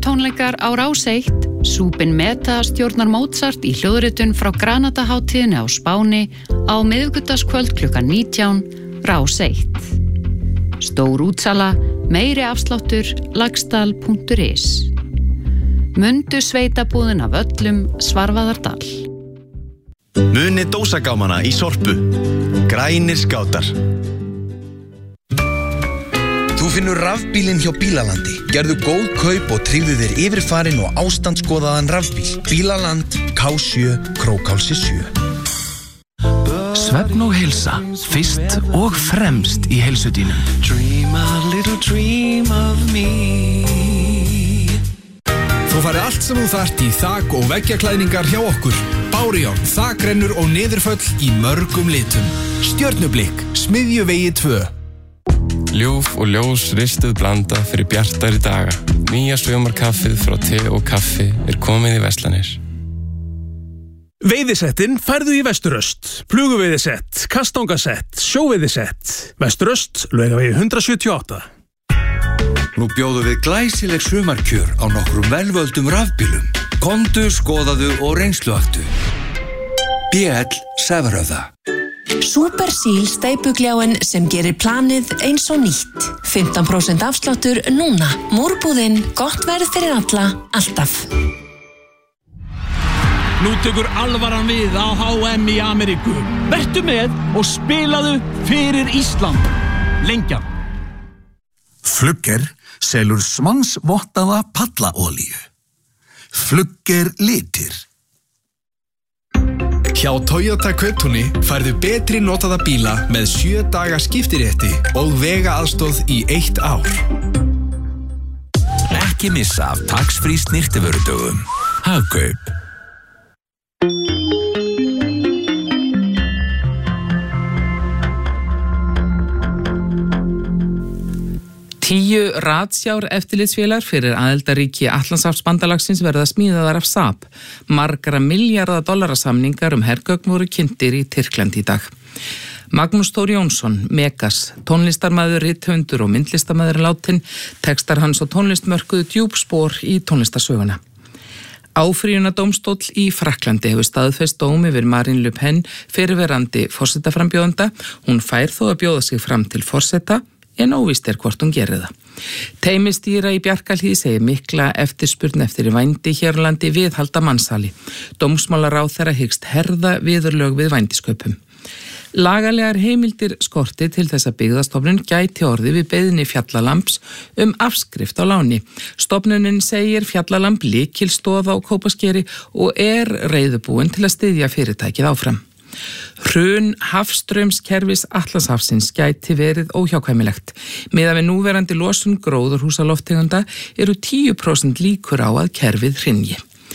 tónleikar á Rás 1, Súbin Meta stjórnar Mozart í hljóðritun frá Granadahátíðinni á Spáni á miðvikudagskvöld klukkan 19, Rás 1. Stór útsala, meiri afsláttur, lagsdal.is. Mundu sveitabúðin af öllum Svarfaðardal. Muni dósagámana í Sorpu. Grænir skátar. Þú finnur rafbílinn hjá Bílalandi. Gerðu góð kaup og tryggðu þér yfirfarinn og ástandskoðaðan rafbíl. Bílaland, K7, Krókálsi 7. Svefn og heilsa, fyrst og fremst í heilsudínum. Dream a little dream of me. Þú farið allt sem þú þarft í þak- og veggjaklæðningar hjá okkur. Bárjón, þakrennur og niðurföll í mörgum litum. Stjörnublikk, Smiðjuvegi 2. Ljúf og ljós ristuð blanda fyrir bjartari daga. Nýja sumarkaffið frá te og kaffi komið í verslanir. Veiðisettin færðu í Vesturöst. Fluguveiðisett, kastangasett, sjóveiðisett. Vesturöst, Laugavegi 178. Nú bjóðum við glæsileg sumarkjör á nokkrum velvöldum rafbílum. Komdu, skoðaðu og reynsluaktu. BL Severöða. Supersíl steypugljáin sem gerir planið eins og nýtt. 15% afsláttur núna. Múrbúðin, gott verð fyrir alla, alltaf. Nú tekur alvaran við á HM í Ameríku. Vertu með og spilaðu fyrir Ísland. Lengjan. Flugger selur svansvottaða pallaolíu. Flugger litir. Hjá Toyota Kauptúni færðu betri notaða bíla með 7 daga skiptirétti og vegaaðstoð í 1 ár. Ekki missa af tax-free snyrtivörudögum. Hagkaup. Tíu ratsjár eftirlitsvélar fyrir aðildarríki Atlantshafsbandalagsins verða smíðaðar af Saab. Margra milljarða dollara samningar hergögn voru kynntir í Tyrklandi í dag. Magnús Þór Jónsson, Megas, tónlistarmaður, rithöfundur og myndlistarmaður látin, textar hans og tónlist mörkuðu djúp spor í tónlistarsöguna. Áfrýjunardómstóll í Frakklandi hefur staðfest dóm yfir Marine Le Pen, fyrrverandi forsetaframbjóðanda. Hún fær þó að bjóða sig fram til forseta, en óvíst hvort hún gerir það. Teymistýra í Bjarkarhlíð segir mikla eftirspurn eftir vændi hér á landi viðhalda mansali. Dómsmálaráðherra hyggst herða viðurlög við vændiskaupum. Lagalegar heimildir skorti til þess að byggðastofnun gæti orði við beiðni Fjallalamps afskrift á láni. Stofnunin segir Fjallalamb lykilstoð á Kópaskeri og reiðubúin til að styðja fyrirtækið áfram. Hrun hafstraumskerfis Atlantshafsins gæti verið óhjákvæmilegt. Miðað við núverandi losun gróðurhúsalofttegunda eru 10% líkur á að kerfið hrynji.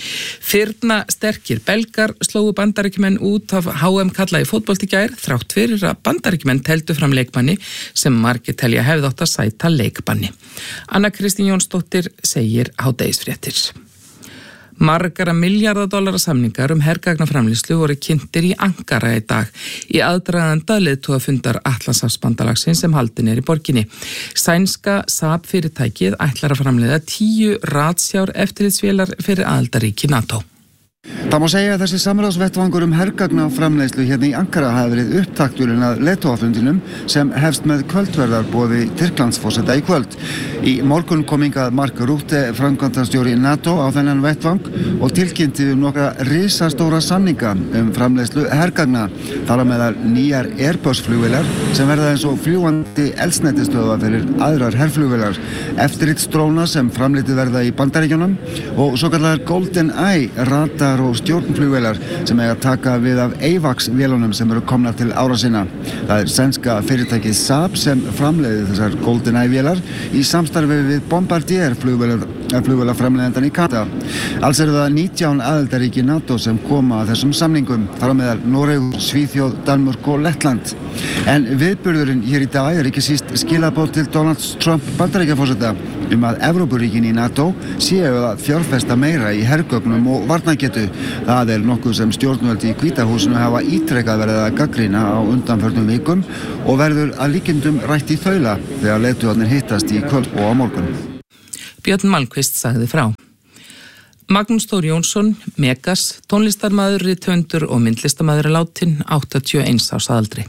Firna sterkir belgar slógu Bandaríkjumenn út af HM kalla í fótbolta í gær þrátt fyrir að Bandaríkjumenn teldu fram leikmanni sem margir telja hefði átt að sæta leikbanni. Anna Kristín Jónsdóttir segir hádegisfréttir. Margara milljarða dollara samningar hergagnaframleiðslu voru kynntir í Ankara í dag í aðdraganda leiðtogafundar Atlantshafsbandalagsins sem haldin í borginni. Sænska Saab fyrirtækið ætlar að framleiða 10 ratsjár eftirlitsvélar fyrir aðildarríki NATO. Það má segja að þessi samráðsvettvangur hergagnaframleiðslu hérna í Ankara hafi verið upptakturinn að leiðtogafundinum sem hefst með kvöldverðarboði Tyrklandsforseta í kvöld. Í morgun kom hingað Mark Rutte, framkvæmdastjóri NATO, á þennan vettvang og tilkynnti nokkra risastóra samninga framleiðslu hergagna. Þar á meðal nýjar Airbus-flugvélar sem verða eins og fljúgandi eldsneytistöðvar fyrir aðrar herflugvélar, eftirlitsdróna sem framleiddir verða í Bandaríkjunum og svokallaðar Golden Eye radar og stjórnflugvélar sem eiga að taka við af AVAX-vélunum sem eru komnar til ára sinna. Það sænska fyrirtækið Saab sem framleiðir þessar Golden Eye-vélar í samstarfi við Bombardier flugvélarframleiðandann í Kanada. Alls eru það 19 aðildarríki NATO sem koma að þessum samningum, þar á meðal Noregur, Svíþjóð, Danmörk og Lettland. En viðburðurinn hér í dag ekki síst skilaboð til Donald Trump Bandaríkjaforseta að Evrópuríkin í NATO séu að fjárfesta meira í hergögnum og varnargetu. Það nokkuð sem stjórnvöld í Hvíta húsinu hafa ítrekað verið að gagnrýna á undanförnum vikum og verður að líkindum rætt í þaula þegar leiðtogarnir hittast í kvöld og á morgun. Björn Malmquist sagði frá. Magnús Þór Jónsson, Megas, tónlistarmaður, rithöfundur og myndlistarmaður er látin, 81 árs aldri.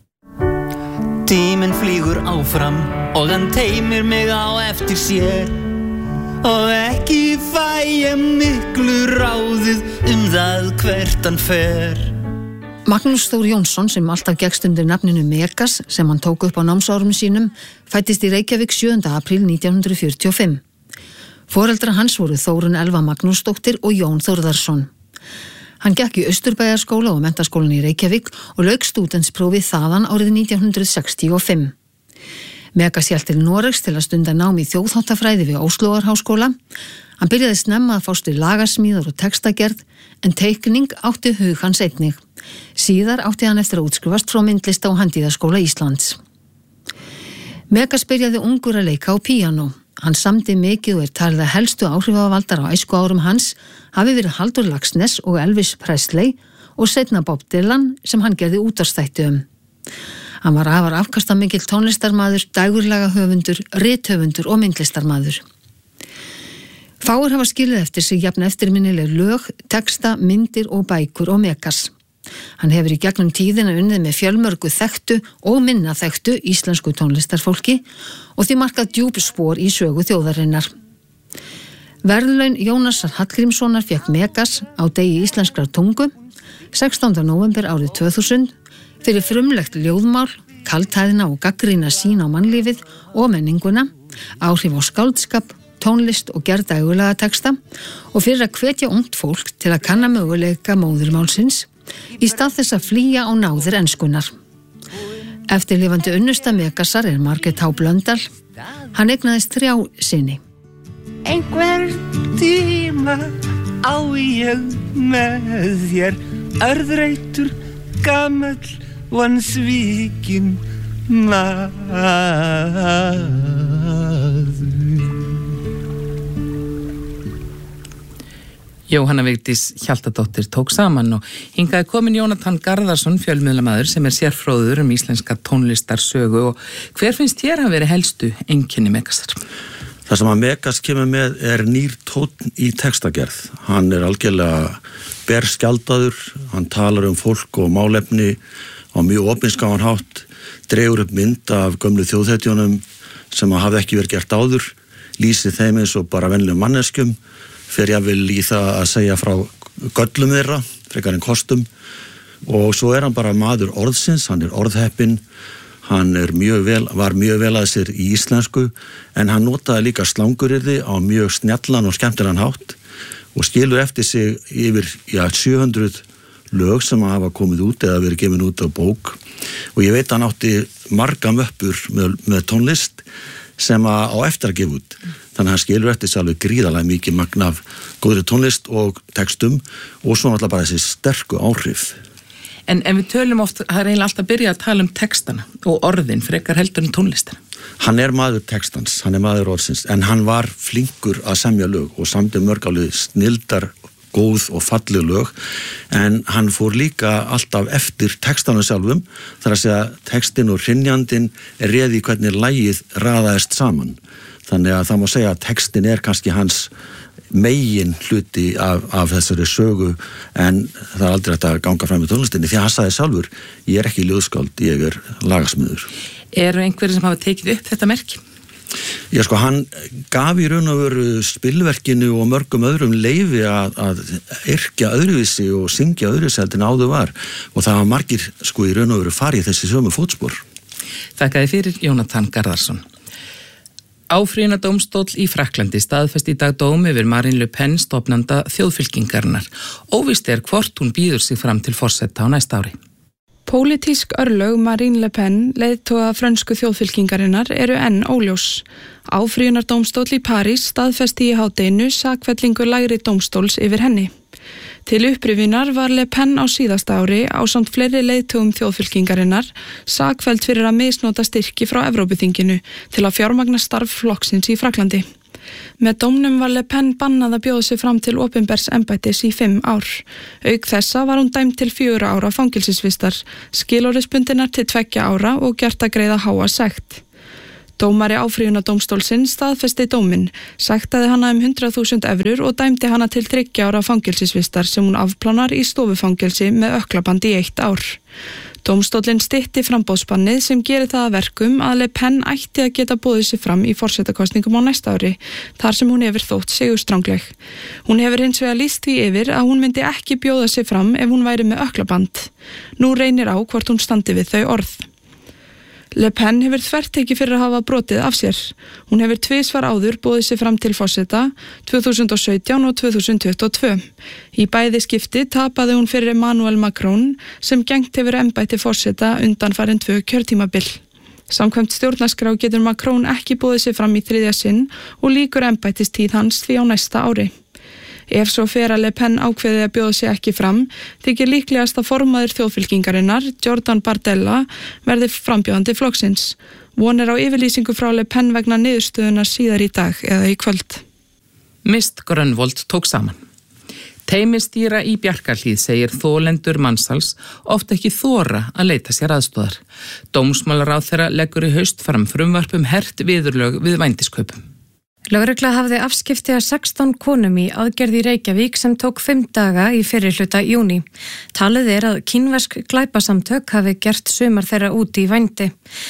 Tíminn flýgur áfram og hann teymir mig á eftir sér og ekki fæ ég miklu ráðið það hvert hann fer. Magnús Þór Jónsson, sem alltaf gekkst undir nafninu Megas, sem hann tók upp á námsárum sínum, fæddist í Reykjavík 7. apríl 1945. Foreldrar hans voru Þórunn Elva Magnúsdóttir og Jón Þórðarsson. Hann gekk í Austurbæjarskóla og menntaskólann í Reykjavík og lauk stúdentsprófið þaðan árið 1965. Megas hélt til Noregs til að stunda nám í þjóðháttafræði við Óslóarháskóla. Hann byrjaði snemma að fást við lagasmíðar og textagerð, en teikning átti hug hans einnig. Síðar átti hann eftir að útskrifast frá myndlista- og handíðaskóla Íslands. Megas byrjaði ungur að leika á píanó. Hann samdi mikið og er talið að helstu áhrifavaldar á æskuárum hans hafi verið Halldór Laxness og Elvis Presley og seinna Bob Dylan, sem hann gerði útvarpsþætti um. Hann var afar afkastamikill tónlistarmaður, dægurlaga höfundur, rithöfundur og myndlistarmaður. Fáir hafa skilið eftir sig jafn eftirminnileg lög, texta, myndir og bækur og Megas. Hann hefur í gegnum tíðina unnið með fjölmörgu þekktu og minna þekktu íslensku tónlistarfólki og því markað djúp spor í sögu þjóðarinnar. Verðlaun Jónasar Hallgrímssonar fékk Megas á degi íslenskrar tungu 16. nóvember árið 2000 fyrir frumlegt ljóðmál, kaldhæðina og gagnrýna sýn á mannlífið og menninguna, áhrif á skáldskap, tónlist og gerð dægurlaga texta og fyrir að hvetja ungt fólk til að kanna möguleika móðurmálsins í stað þess að flýja á náðir enskunnar. Eftirlifandi unnusta Megasar er Margrét H. Blöndal. Hann eignaðist 3 syni. Einhver tíma á ég með þér örðreitur gamall vansvikinn maður. Jóhanna Vigdís Hjaltadóttir tók saman og hingaði komin Jónatan Garðarsson, fjölmiðlamaður sem er sérfróður íslenska tónlistarsögu og hver finnst þér að vera helstu einkenni Megasar? Það sem að Megas kemur með er nýr tónn í textagerð. Hann er algjörlega berskjaldaður, hann talar fólk og málefni á mjög opinskáan hátt, dregur upp mynd af gömlu þjóðhetjunum sem að hafa ekki verið gert áður, lýsir þeim eins og bara venlegum manneskjum, fer jafnvel í það að segja frá göllum þeirra, frekar en kostum, og svo er hann bara maður orðsins, hann er orðheppinn, hann var mjög vel að sér í íslensku, en hann notaði líka slanguryrði á mjög snjallan og skemmtilegan hátt og skilur eftir sig yfir 700 lög sem hafa komið út eða verið gefin út á bók, og ég veit að hann átti marga möppur með tónlist sem á eftir að gefa út. Þannig að hann skilur eftir sig alveg gríðarlega mikið magn af góðri tónlist og textum og svo náttúrulega bara þessi sterku áhrif. En við tölum oft, það er eiginlega alltaf að byrja að tala um textana og orðin frekar heldur en tónlistana. Hann er maður textans, hann er maður orðsins, en hann var flinkur að semja lög og samdi mörg alveg snildar, góð og falleg lög, en hann fór líka alltaf eftir textanum sjálfum, þar að segja textin og hrynjandin er réði hvernig lagið raðaðist saman. Þannig að það má segja að textin er kannski hans megin hluti af þessari sögu, en það er aldrei hægt að ganga fram í tónlistinni, því að hann sagði sjálfur, ég er ekki ljóðskáld, ég er lagasmiður. Eru einhverjir sem hafa tekið upp þetta merki? Já, sko, hann gaf í raun og veru spilverkinu og mörgum öðrum leyfi að yrkja öðruvísi og syngja öðruvísi heldur en áður var, og það hafa margir sko í raun og veru farið þessi sömu fótspor. Þakkaði fyrir Jónatan Garðarsson. Áfrýjunardómstóll í Frakklandi staðfesti í dag dóm yfir Marine Le Pen, stofnanda þjóðfylkingarinnar. Óvíst er hvort hún býður sig fram til forseta á næsta ári. Pólitísk örlög Marine Le Pen, leiðtoga frönsku þjóðfylkingarinnar, eru enn óljós. Áfrýjunardómstóll í París staðfesti í hádeginu sakfellingu lægri dómstóls yfir henni. Til upprifjunar var Le Pen á síðasta ári ásamt fleiri leiðtogum þjóðfylkingarinnar sakfelld fyrir að misnota styrki frá Evrópuþinginu til að fjármagna starf flokksins í Frakklandi. Með dómnum var Le Pen bannað að bjóða sig fram til opinbers embættis í 5 ár. Auk þessa var hún dæmd til 4 ára fangelsisvistar, skilorðsbundinnar til 2 ára og gert að greiða háa sekt. Dómari áfrýjunardómstólsins staðfesti dóminn, sektaði hana 100.000 evrur og dæmdi hana til 3 ára fangelsisvistar sem hún afplánar í stofufangelsi með ökklaband í 1 ár. Dómstóllinn stytti framboðsbannið sem gerir það að verkum að Le Pen ætti að geta boðið sig fram í forsetakosningum á næsta ári, þar sem hún hefur þótt sigurstrangleg. Hún hefur hins vegar lýst því yfir að hún myndi ekki bjóða sig fram ef hún væri með ökklaband. Nú reynir á hvort hún standi við þau orð. Le Pen hefur þvertekið fyrir að hafa brotið af sér. Hún hefur 2 svar áður boðið sig fram til forseta 2017 og 2022. Í bæði skipti tapaði hún fyrir Emmanuel Macron sem gegnt hefur embætti forseta undanfarin 2 kjörtímabil. Samkvæmt stjórnarskrá getur Macron ekki boðið sig fram í 3. sinn og lýkur embættistíð hans því á næsta ári. Ef svo fer að Le Pen ákveði að bjóða sig ekki fram, þykir líklegast að formaður þjóðfylkingarinnar, Jordan Bardella, verði frambjóðandi flokksins. Von á yfirlýsingu frá Le Pen vegna niðurstöðunar síðar í dag eða í kvöld. Mist Grönvold tók saman. Teymistýra í Bjarkarhlíð segir þolendur mansals oft ekki þora að leita sér aðstoðar. Dómsmálaráðherra leggur í haust fram frumvarp hert viðurlög við vændiskaupum. Lögregla hafði afskipti af 16 konum í aðgerð í Reykjavík sem tók 5 daga í fyrri hluta júní. Talið að kínversk glæpasamtök hafi gert sumar þeirra út í vændi.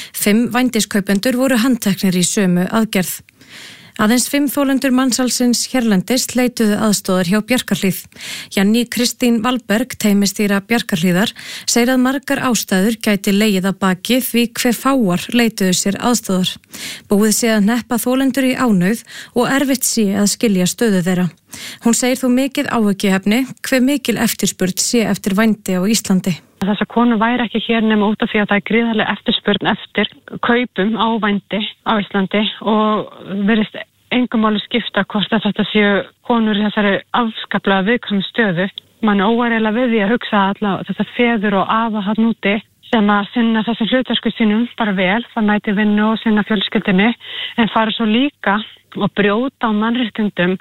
5 vændiskaupendur voru handteknir í sömu aðgerð. Aðeins 5 þolendur mansalsins hérlendis leituðu aðstóðar hjá Bjarkarhlíð. Janni Kristín Valberg, teymistýra Bjarkarhlíðar, segir að margar ástæður gæti legið að baki því hve fáar leituðu sér aðstóðar. Búið sé að hneppa þolendur í ánauð og erfitt sé að skilja stöðu þeirra. Hún segir þó mikið áhyggjuefni hve mikil eftirspurn sé eftir vændi á Íslandi. Þessar konur væri ekki hér nema út af því að það gríðarlega eftirspurn eftir kaupum á vændi á Íslandi og verðist engum máli skipta hvort að þetta séu konur í þessari afskaplega viðkvæmu stöðu. Man er óærilega við því að hugsa allavega þetta feður og afa hann úti sem að sinna þessum hlutverku sínum bara vel, það mæti vinnu og sinna fjölskyldinni, en fara svo líka og brjóta á mannréttindum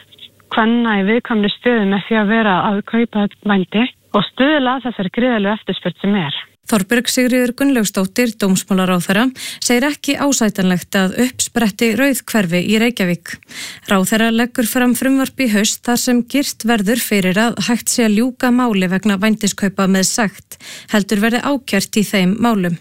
kvenna í viðkvæmri stöðu með því að vera að kaupa vændi og stuðla þessari gríðarlegu eftirspurn sem er. Þorbjörg Sigríður Gunnlaugsdóttir, dómsmálaráðherra, segir ekki ásætanlegt að uppspretti rauðhverfi í Reykjavík. Ráðherra leggur fram frumvarp í haust þar sem girt verður fyrir að hægt sé að ljúka máli vegna vændiskaupa með sekt, heldur verði ákært í þeim málum.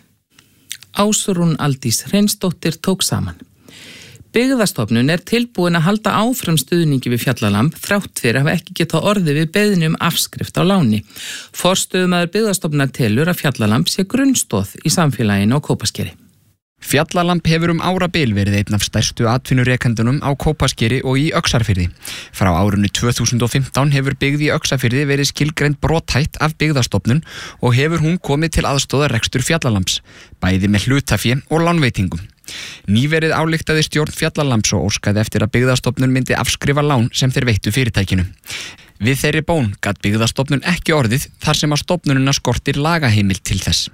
Ásrún Aldís Hreinsdóttir tók saman. Byggðastofnun er tilbúin að halda áfram stuðningi við Fjallalamb þrátt fyrir að hafa ekki getað orðið við beiðni afskrift á láni. Forstöðumaður Byggðastofnunar telur að Fjallalamb sé grunnstoð í samfélaginu á Kópaskeri. Fjallalamb hefur árabil verið einn af stærstu atvinnurekendunum á Kópaskeri og í Öxarfirði. Frá árinu 2015 hefur byggð í Öxarfirði verið skilgreind brothætt af Byggðastofnun og hefur hún komið til aðstoðar rekstur Fjallalambs, bæði með hlutafé og lánveitingum. Nýverið ályktaði stjórn Fjallalambs og óskaði eftir að Byggðastofnun myndi afskrifa lán sem þeir veittu fyrirtækinu. Við þeirri bón gat Byggðastofnun ekki orðið þar sem að stofnunina skortir lagaheimild til þess.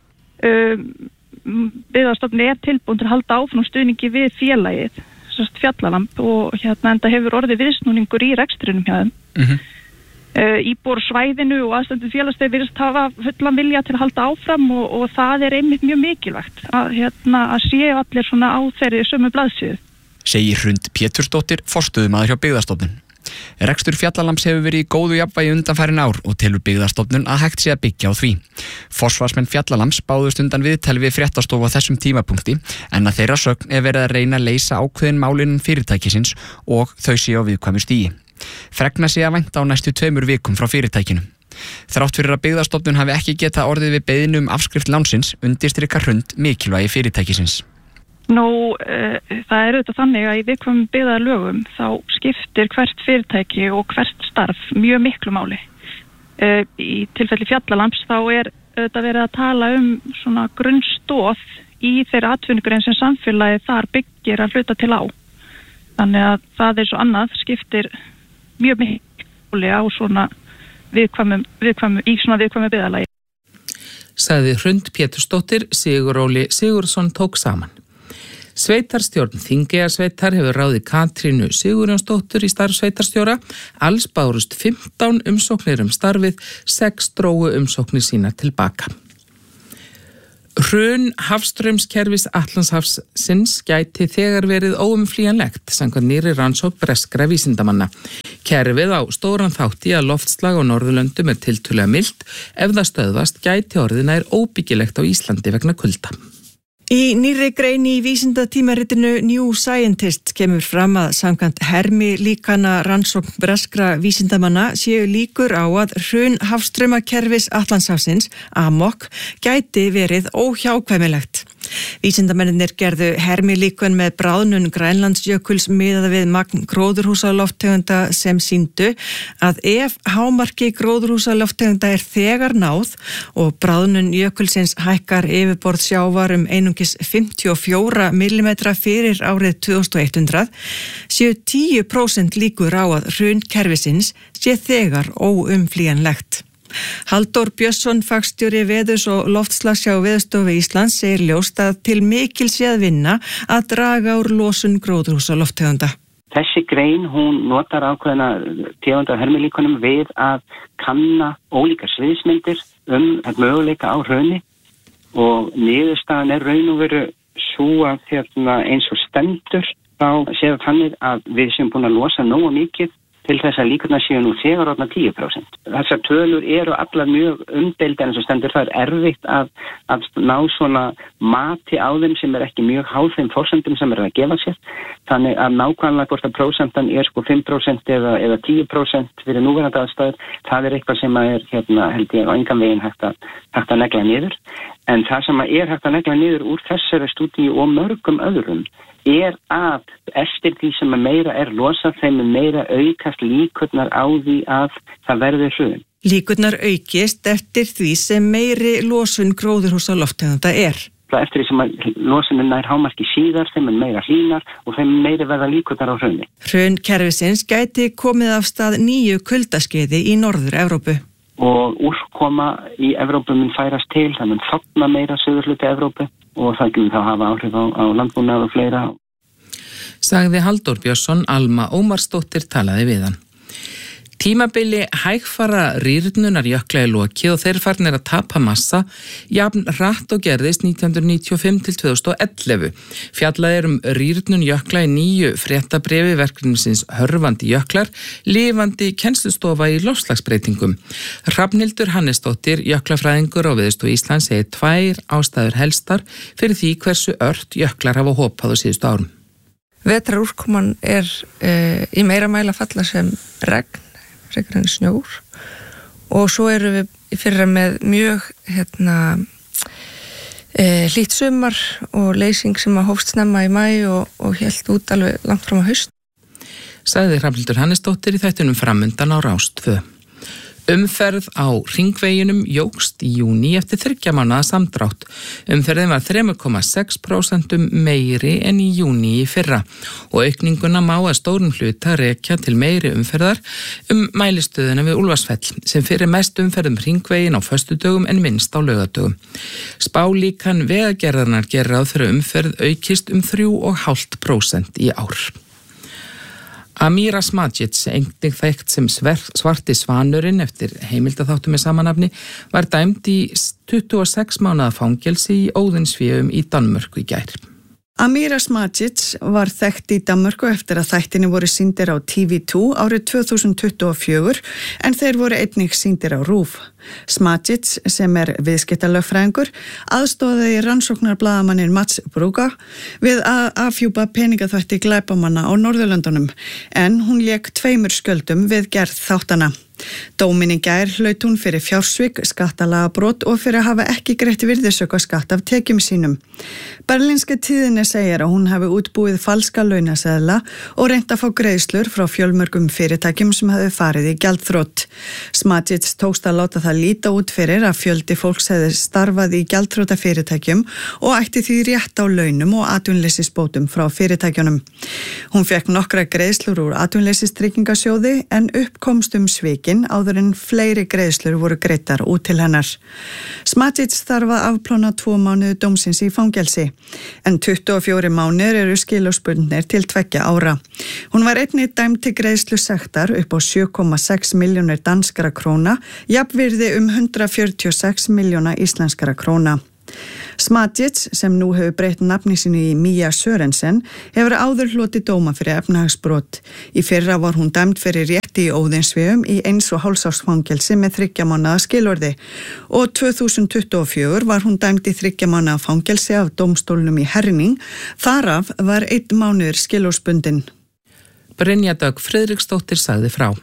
Byggðastofnun er tilbúin til að halda áfram stuðningi við félagið, Fjallalamb, og enda hefur orðið viðsnúningur í rekstrinum hjá þeim. Íbúar svæðinu og aðstandu félagsstæði virðast hafa fullan vilja til að halda áfram og það er einmitt mjög mikilvægt að séu allir svona á þeirri sömu blaðsíðu. Segir Hrund Pétursdóttir, forstöðumaður hjá Byggðastofnun. Rekstur Fjallalambs hefur verið í góðu jafnvægi undanfarin ár og telur Byggðastofnun að hægt sé að byggja á því. Forsvarsmenn Fjallalambs báðust undan viðtali við fréttastofu á þessum tímapunkti en að þeirra sögn er verið að reyna að leysa ákveðin málin fyrirtækisins og þau séu á viðkvæmu stigi. Fregna sé að vænta á næstu 2 vikum frá fyrirtækinu. Þrátt fyrir að Byggðastofnun hafi ekki getað orðið við beiðni afskrift lánsins undirstrikar Hrund mikilvægi fyrirtækisins. Það er auðvitað þannig að í viðkvæmum byggðarlögum þá skiptir hvert fyrirtæki og hvert starf mjög miklu máli. Í tilfelli Fjallalambs þá er auðvitað verið að tala svona grunnstoð í þeirra atvinnugrein sem samfélagið þar byggir að hluta til á. Þannig að það er svo annað skiptir mjög miklu máli á svona viðkvæmu byggðarlagi. Sagði Hrund Pétursdóttir, Siguróli Sigurðsson tók saman. Sveitarstjórn Þingeyjarsveitar hefur ráðið Katrínu Sigurjónsdóttur í starf sveitarstjóra. Alls bárust 15 umsóknir starfið, 6 drógu umsóknir sína tilbaka. Hrun hafstraumskerfis Atlantshafsins gæti þegar verið óumflýjanlegt, samkvæmt nýrri rannsókn breskra vísindamanna. Kerfið á stóran þátt í að loftslag á Norðurlöndum tiltölulega milt, ef það stöðvast gæti orðið nær óbyggilegt á Íslandi vegna kulda. Í nýrri grein í vísindatímaritinu New Scientist kemur fram að samkvæmt hermilíkana rannsókn breskra vísindamanna séu líkur á að hrun hafstraumakerfis Atlantshafsins, AMOC, gæti verið óhjákvæmilegt. Vísindamennir gerðu hermilíkun með bráðnun Grænlandsjökuls miðað við magn gróðurhúsalofttegunda sem sýndu að ef hámarki gróðurhúsalofttegunda þegar náð og bráðnun jökulsins hækkar yfirborð sjávar einungis 54 mm fyrir árið 2100 séu 10% líkur á að hrun kerfisins sé þegar óumflýjanlegt. Halldór Björnsson, fagstjóri veðurs- og loftslags hjá Veðurstofu Íslands, segir ljóst að til mikils sé að vinna að draga úr losun gróðurhúsalofttegunda. Þessi grein, hún notar ákveðna tegundar hermilíkunum við að kanna ólíkar sviðsmyndir möguleika á hruni og niðurstaðan raun og veru svo að eins og stendur þá séu þannig að við séum búin að losa nógu mikið til þess að líkurnar séu nú þegar orðna 10%. Þessar tölur eru allar mjög umdeildar eins og stendur. Það erfitt að ná svona mati á þeim sem ekki mjög háð þeim forsendum sem að gefa sér. Þannig að nákvæmlega hvort að prósentan 5% eða 10% fyrir núverandi aðstæður, það eitthvað sem held ég á engan veginn hægt að negla niður. En það sem hægt að negla niður úr þessari stúdíu og mörgum öðrum að eftir því sem meira losað, þeim meira aukast líkurnar á því að það verði hrun. Líkurnar aukist eftir því sem meiri losun gróðurhúsalofttegunda Eftir því sem losunin nær hámarki síðar, þeim meira hlýnar og þeim meiri verða líkurnar á hruni. Hrun kerfisins gæti komið af stað 9 kuldaskeiði í Norður-Evrópu. Og úrkoma í Evrópu mun færast til, það mun þorna meira suðurhluti Evrópu og það mun þá hafa áhrif á landbúnað og fleira. Sagði Halldór Björnsson, Alma Ómarsdóttir talaði við hann. Tímabili hægfara rýrnunar jökla lokið og þeir farnir að tapa massa jafn hratt og gerðist 1995 til 2011. Fjallað rýrnun jökla í 9 fréttabréfi verkefnisins Hörfandi jöklar, lifandi kennslustofa í loftslagsbreytingum. Hrafnhildur Hannesdóttir, jöklafræðingur á Veðurstofu Íslands, segir 2 ástæður helstar fyrir því hversu ört jöklar hafa hopað á síðustu árum. Vetrarúrkoman í meira mæli að falla sem regn, frekar en snjór, og svo erum við í fyrra með mjög hlýtt sumar og leysing sem hófst snemma í maí og hélt út alveg langt fram á haust. Sagði Hrafnhildur Hannesdóttir í þættinum Framundan á Rás 2. Umferð á hringveginum jókst í júní eftir 3 mánaða samdrátt. Umferðin var 3,6% meiri en í júní í fyrra og aukninguna má að stórum hluta rekja til meiri umferðar mælistöðuna við Úlfarsfell sem fyrir mest umferðum hringvegin á föstudögum en minnst á laugardögum. Spálíkan vegagerðarnar gerir ráð fyrir umferð aukist 3,5% í ár. Amira Smadic, einnig þekkt sem Svarti svanurinn eftir heimildaþáttum með sama nafni, var dæmd í 26 mánaða fangelsi í Óðinsvéum í Danmörku í gær. Amira Smadic var þekkt í Danmörku eftir að þættinni voru sýndir á TV2 árið 2024 en þeir voru einnig sýndir á RÚV. Smadic, sem viðskiptalögfræðingur, aðstoðaði rannsóknarblaðamanninn Mats Brúga við að afhjúpa peningaþvætti glæpamanna á Norðurlöndunum en hún lék 2 skjöldum við gerð þáttana. Dóminn í gær hlaut hún fyrir fjársvik, skattalagabrot og fyrir að hafa ekki greitt virðisaukaskatt af tekjum sínum. Berlínska tíðinni segir að hún hafi útbúið falska launaseðla og reynt að fá greiðslur frá fjölmörgum fyrirtækjum sem hafi farið í gjaldþrot. Smadic tókst að láta það líta út fyrir að fjöldi fólks hefði starfað í gjaldþrota fyrirtækjum og ætti því rétt á launum og atvinnleysisbótum frá fyrirtækjunum. Hún fekk nokkra greiðslur úr atvinnleysistryggingasjóði en uppkomst svikin áður en fleiri greiðslur voru greiddar út til hennar. Smadic þarf að afplána 2 mánuði dómsins í fangelsi, en 24 mánuðir eru skilorðsbundnir til 2 ára. Hún var einnig dæmd til greiðslu sektar upp á 7,6 milljónir danskra króna, jafnvirði 146 milljóna íslenskra króna. Smajic, sem nú hefur breytt nafni sínu í Mia Sørensen, hefur áður hlotið dóma fyrir efnahagsbrot. Í fyrra var hún dæmd fyrir rétti í Óðinsvéum í 1,5 árs fangelsi með 3 mánaða skilorði og 2024 var hún dæmd í 3 mánaða fangelsi af dómstólnum í Herning. Þaraf var 1 mánuður skilorðsbundinn. Brynja Dögg Friðriksdóttir sagði frá.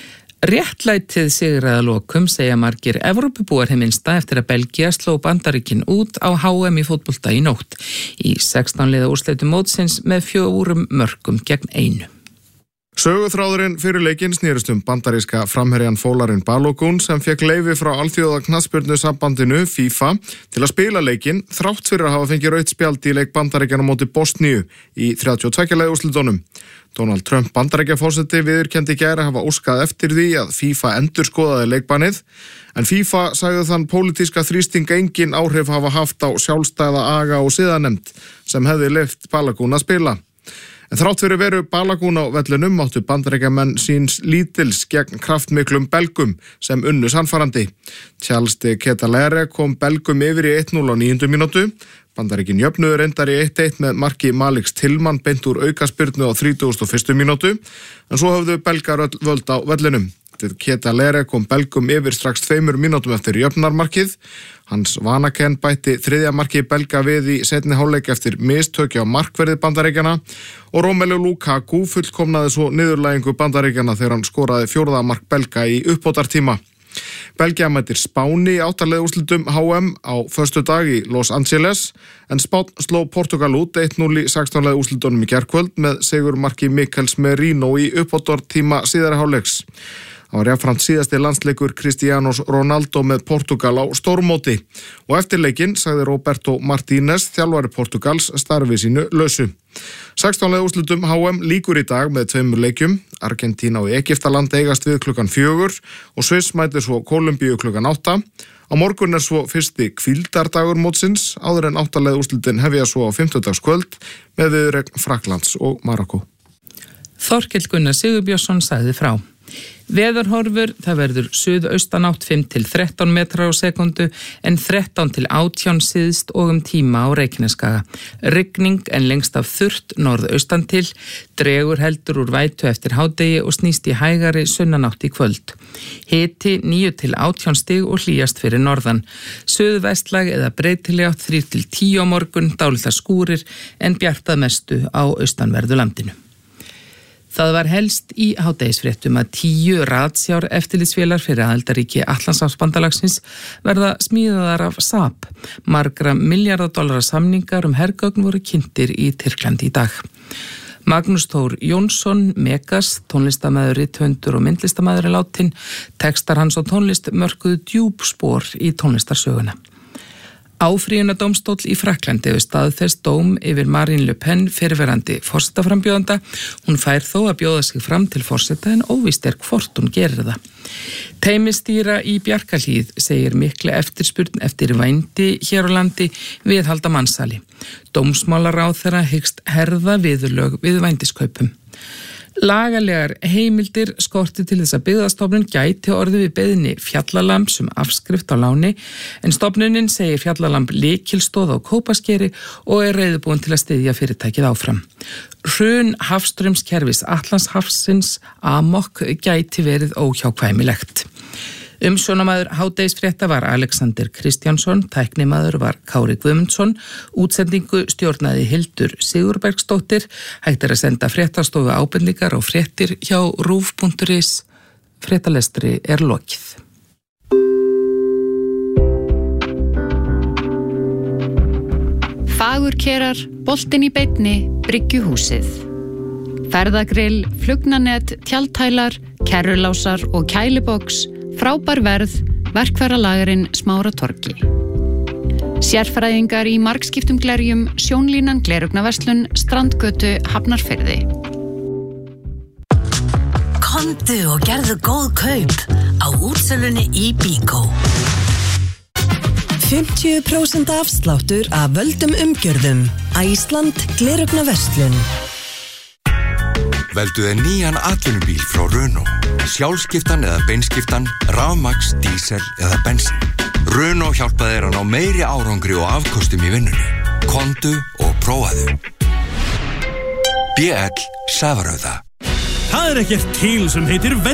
Réttlætið sigraði að lokum, segja margir Evrópubúar hið minnsta eftir að Belgía sló Bandaríkin út á HM í fótbolta í nótt í 16 liða úrslitum mótsins með 4 mörkum gegn 1. Söguþráðurinn fyrir leikinn snerist bandaríska framherjan Folarin Balogun sem fekk leyfi frá alþjóða knattspyrnusambandinu FIFA til að spila leikinn þrátt fyrir að hafa fengið rautt spjald í leik Bandaríkjanna á móti Bosníu í 32 liða úrslitunum. Donald Trump Bandaríkjaforseti viðurkenndi í gær að hafa óskað eftir því að FIFA endurskoðaði leikbannið, en FIFA sagði þann pólitíska þrýsting engin áhrif hafa haft á sjálfstæða aga og siðanefnd sem hefði leyft Balogun að spila. En þrátt fyrir veru Balogun á vellinum áttu Bandaríkjamenn síns lítils gegn kraftmiklum Belgum sem unnu sannfærandi. Charles de Ketelare kom Belgum yfir í 1-0 á 9. mínútu. Bandaríkin jöfnuðu reyndar í 1-1 með marki Maliks Tillman beint úr aukaspyrnu á 31. mínútu, en svo höfðu Belgar öll völd á vellinum. Ketelare kom Belgum yfir strax 2 mínútum eftir jöfnarmarkið. Hans Vanaken bætti 3. marki Belga við í seinni hálfleik eftir mistöki á markverði Bandaríkjana og Romelu Lukaku fullkomnaði svo niðurlægingu Bandaríkjana þegar hann skoraði 4. mark Belga í uppbótartíma. Belgia mætir Spáni í 8 liða úrslitum HM á föstudag í Los Angeles, en Spán sló Portugal út 1-0 í 16 liða úrslitunum í gærkvöld með sigurmarki Michels Merino í uppbótartíma síðari hálfleiks. Það var jafnframt síðasti landsleikur Cristiano Ronaldo með Portugal á stórmóti og eftir leikinn sagði Roberto Martínez, þjálfari Portugals, starfi sínu lausu. 16 liða úrslitum HM lýkur í dag með 2 leikjum. Argentína og Egyptaland eigast við klukkan 4 og Sviss mætir svo Kólumbíu klukkan 8. Á morgun svo fyrsti hvíldardagur mótsins áður en 8 liða úrslitin hefja svo á 50-dagskvöld með viðuregn Frakklands og Marokkó. Þorkell Gunnar Sigurbjörnsson sagði frá. Veðurhorfur, það verður suðaustanátt 5-13 metrar á sekundu en 13-18 síðst og tíma á Reykjaneskaga. Rigning en lengst af þurrt norðaustan til, dregur heldur úr vætu eftir hádegi og snýst í hægari sunnanátt í kvöld. Hiti 9-18 stig og hlýjast fyrir norðan. Suðvestlag eða breytilegátt 3-10 á morgun, dálitlar skúrir en bjartað mestu á austanverðu landinu. Það var helst í hádegisfréttum að 10 ratsjár eftirlitsvélar fyrir aðildarríki Atlantshafsbandalagsins verða smíðaðar af Saab. Margra $1 samningar hergögn voru kynntir í Tyrklandi í dag. Magnús Þór Jónsson, Megas, tónlistarmaður, rithöfundur og myndlistarmaður látin, textar hans og tónlist mörkuðu djúp spor í tónlistarsöguna. Áfrýjunardómstóll í Frakklandi hefur staðfest dóm yfir Marine Le Pen fyrrverandi forsetaframbjóðanda. Hún fær þó að bjóða sig fram til forseta en óvíst hvort hún gerir það. Teymistýra í Bjarkarhlíð segir mikla eftirspurn eftir vændi hér á landi viðhalda mansali. Dómsmálaráðherra hyggst herða viðurlög við vændiskaupum. Lagalegar heimildir skorti til þess að Byggðastofnun gæti orðið við beiðni Fjallalamb afskrift á láni, en stofnunin segir Fjallalamb lykilstoð á Kópaskeri og reiðubúin til að styðja fyrirtækið áfram. Hrun hafstraumskerfis Atlantshafsins amok gæti verið óhjákvæmilegt. Umsjónamaður hádegisfrétta var Alexander Kristjánsson, tæknimaður var Kári Guðmundsson, útsendingu stjórnaði Hildur Sigurbergsdóttir. Hægt að senda fréttastofu ábendingar og fréttir hjá rúv.is. Fréttalestri lokið. Fagurkerar, boltinn í beinni, Bryggjuhúsið. Ferðagrill, flugnanett, tjaldhælar, kerrulásar og kæliboks. Frábær verð, verkfæralagerinn Smáratorgi. Sérfræðingar í margskiptum glerjum, Sjónlínan glerugnaverslun, Strandgötu, Hafnarfirði. Komdu og gerðu góð kaup á útsölunni í Bíkó. 50% afsláttur af völdum umgjörðum. Æsland glerugnaverslun. Veldu þér nýjan atvinnubíl frá Renault. Sjálfskiptan eða beinskiptan, rafmagns, dísel eða bensin. Runó hjálpa þér að ná meiri árangri og afkostum í vinnunni. Komdu og prófaðu. BL Safarauða. Það ekkert til sem heitir